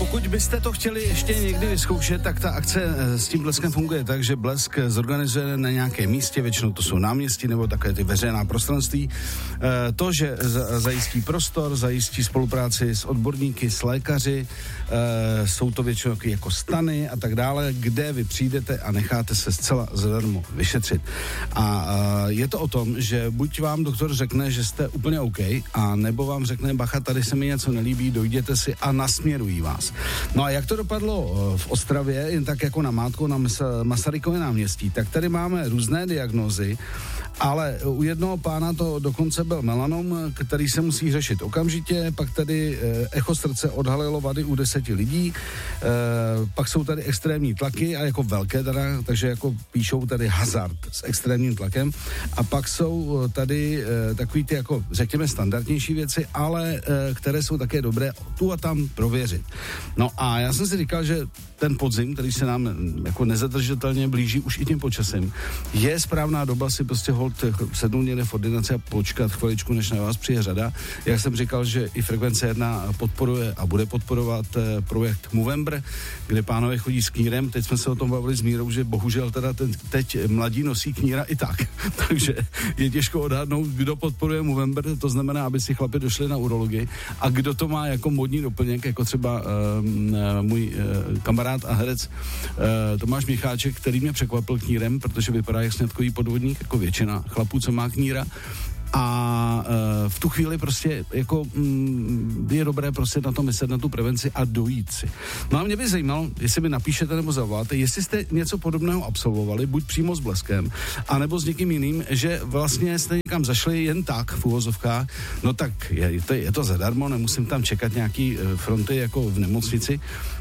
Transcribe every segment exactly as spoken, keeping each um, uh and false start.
pokud byste to chtěli ještě někdy vyzkoušet, tak ta akce s tím Bleskem funguje tak, že Blesk zorganizuje na nějakém místě, většinou to jsou náměstí nebo také ty veřejná prostranství, to, že zajistí prostor, zajistí spolupráci s odborníky, s lékaři, jsou to většinou jako stany a tak dále, kde vy přijdete a necháte se zcela zadarmo vyšetřit. A je to o tom, že buď vám doktor řekne, že jste úplně OK, a nebo vám řekne, bacha, tady se mi něco nelíbí, dojděte si a nasměrují vás. No a jak to dopadlo v Ostravě, jen tak jako na mátku na Masarykově náměstí, tak tady máme různé diagnózy, ale u jednoho pána to dokonce byl melanom, který se musí řešit okamžitě, pak tady echo srdce odhalilo vady u deseti lidí, pak jsou tady extrémní tlaky a jako velké teda, takže jako píšou tady hazard s extrémním tlakem a pak jsou tady takový ty jako řekněme standardnější věci, ale které jsou také dobré tu a tam prověřit. No a já jsem si říkal, že ten podzim, který se nám jako nezadržitelně blíží už i tím počasem, je správná doba si prostě hold sednout někde v ordinaci a počkat chviličku, než na vás přijde řada. Jak jsem říkal, že i Frekvence jedna podporuje a bude podporovat projekt Movember, kde pánové chodí s knírem. Teď jsme se o tom bavili s Mírou, že bohužel teda ten, teď mladí nosí kníra i tak. Takže je těžko odhadnout, kdo podporuje Movember, to znamená, aby si chlapi došli na urologii a kdo to má jako modní doplněk, jako třeba uh, můj uh, kamarád a herec uh, Tomáš Micháček, který mě překvapil knírem, protože vypadá jak sňatkový podvodník, jako většina chlapů, co má kníra. A e, v tu chvíli prostě jako mm, je dobré prostě na to myslet, na tu prevenci a dojít si. No a mě by zajímalo, jestli mi napíšete nebo zavoláte, jestli jste něco podobného absolvovali, buď přímo s Bleskem, anebo s někým jiným, že vlastně jste někam zašli jen tak v uvozovkách, no tak je to, je to zadarmo, nemusím tam čekat nějaký fronty jako v nemocnici.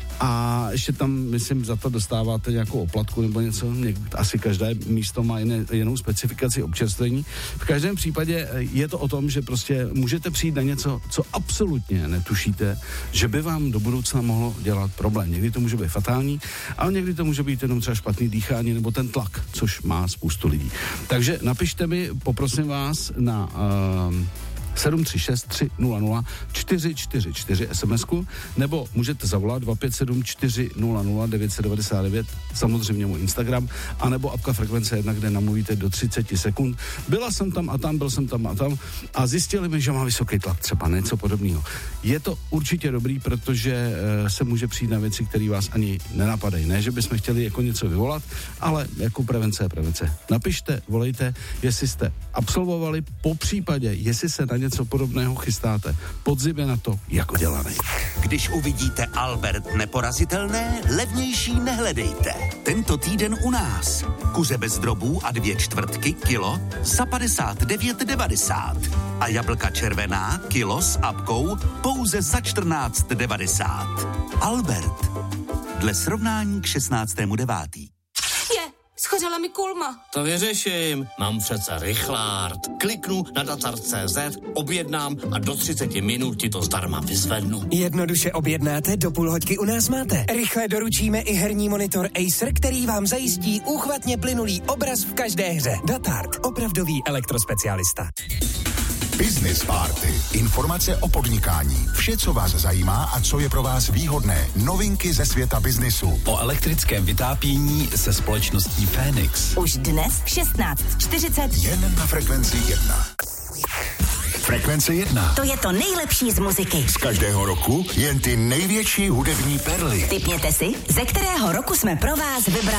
A ještě tam, myslím, za to dostáváte nějakou oplatku nebo něco, asi každé místo má jiné, jinou specifikaci občerstvení. V každém případě je to o tom, že prostě můžete přijít na něco, co absolutně netušíte, že by vám do budoucna mohlo dělat problém. Někdy to může být fatální, ale někdy to může být jenom třeba špatný dýchání nebo ten tlak, což má spoustu lidí. Takže napište mi, poprosím vás, na Uh, sedm tři šest tři nula nula čtyři čtyři čtyři SMSku, nebo můžete zavolat dva pět sedm čtyři nula nula devět set devadesát devět, samozřejmě můj Instagram, anebo apka Frekvence jedna, kde namluvíte do třicet sekund. Byla jsem tam a tam, byl jsem tam a tam a zjistili mi, že má vysoký tlak, třeba něco podobného. Je to určitě dobrý, protože uh, se může přijít na věci, které vás ani nenapadají. Ne, že bychom chtěli jako něco vyvolat, ale jako prevence je prevence. Napište, volejte, jestli jste absolvovali, po případě, jestli se na něco podobného chystáte. Podzim je na to jako dělaný. Když uvidíte Albert neporazitelné, levnější nehledejte. Tento týden u nás. Kuře bez drobů a dvě čtvrtky kilo za padesát devět devadesát. A jablka červená kilo s apkou pouze za čtrnáct devadesát. Albert. Dle srovnání k šestnáctému devátý. Schořela mi kulma. To vyřeším. Mám přece rychlárd. Kliknu na dacar tečka cé zet, objednám a do třicet minut ti to zdarma vyzvednu. Jednoduše objednáte, do půl hoďky u nás máte. Rychle doručíme i herní monitor Acer, který vám zajistí úchvatně plynulý obraz v každé hře. Datard, opravdový elektrospecialista. Business Party. Informace o podnikání. Vše, co vás zajímá a co je pro vás výhodné. Novinky ze světa biznisu. O elektrickém vytápění se společností Fénix. Už dnes v šestnáct čtyřicet. Jen na Frekvenci jedna. Frekvence jedna. To je to nejlepší z muziky. Z každého roku jen ty největší hudební perly. Tipněte si, ze kterého roku jsme pro vás vybrali